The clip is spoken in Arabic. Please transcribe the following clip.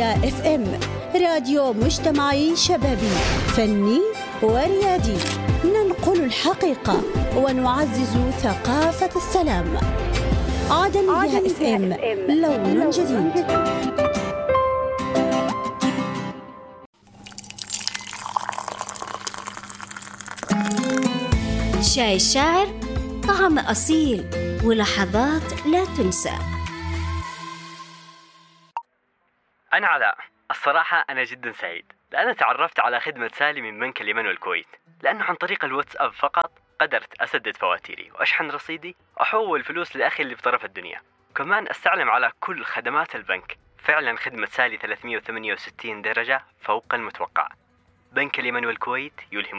يا اف ام، راديو مجتمعي شبابي فني وريادي، ننقل الحقيقة ونعزز ثقافة السلام. عدن يا اف ام، لون جديد. شاي الشاعر، طعم أصيل ولحظات لا تنسى. أنا علاء. الصراحة أنا جدا سعيد لأن تعرفت على خدمة سالي من بنك اليمن والكويت، لأنه عن طريق الواتساب فقط قدرت أسدد فواتيري وأشحن رصيدي وأحول فلوس لأخي اللي بطرف الدنيا، كمان أستعلم على كل خدمات البنك. فعلا خدمة سالي 368 درجة فوق المتوقع. بنك اليمن والكويت يلهم